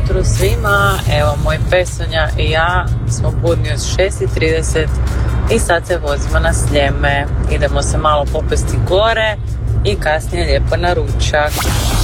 jutro svima, evo moj Pesonja i ja smo budni od 6:30 i sad se vozimo na Sljeme. Idemo se malo popesti gore i kasnije lijepo na ručak.